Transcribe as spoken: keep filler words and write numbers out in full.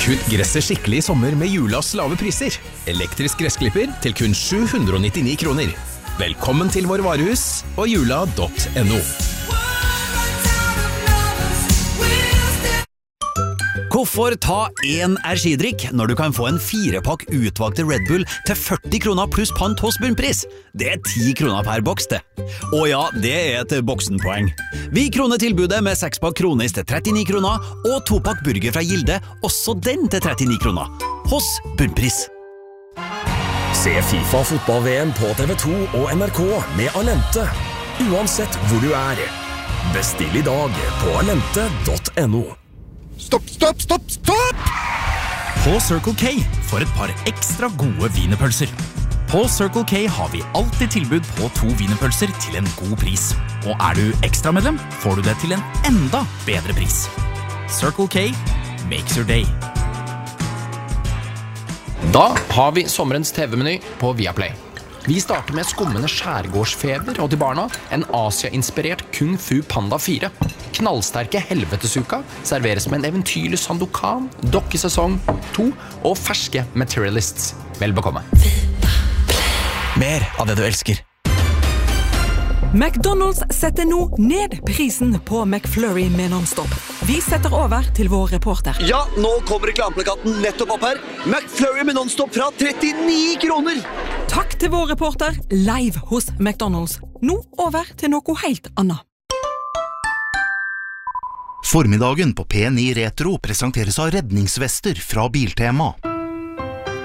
Kutt gresset skikkelig I sommer med Julas lave priser. Elektrisk gressklipper til kun sju hundre og nittini kroner. Velkommen til vår varehus og jula punktum no. Hvorfor ta en energidrikk når du kan få en firepakk utvalgte Red Bull til førti kroner pluss pant hos bunnpris? Det er ti kroner per boks det. Og ja, det er et boksenpoeng. Vi kroner tilbudet med sekspakk kronis til trettini kroner og topakk burger fra Gilde, også den til trettini kroner. Hos bunnpris. Se FIFA fotball-V M på T V to og N R K med Alente. Uansett hvor du er. Bestill I dag på alente punktum no. Stopp, stopp, stopp, stopp! På Circle K for et par ekstra gode wienerpølser. På Circle K har vi alltid tilbud på to wienerpølser til en god pris. Og er du ekstra medlem, får du det til en enda bedre pris. Circle K makes your day. Da har vi sommerens T V-meny på Viaplay. Vi starter med skummende skjærgårdsfeber og til barna en Asia-inspirert Kung Fu Panda fire. Knallsterke helvetesuka serveres med en eventyrlig Sandokan, dokkesesong to og ferske Materialists. Vel bekomme. Mer av det du elsker. McDonald's setter nå ned prisen på McFlurry med non-stop. Vi setter over til vår reporter. Ja, nå kommer reklameplakaten nettopp opp her. McFlurry med non-stop fra trettini kroner. Takk til vår reporter live hos McDonald's. Nå over til noe helt annet. Formiddagen på P ni Retro presenteres av redningsvester fra Biltema.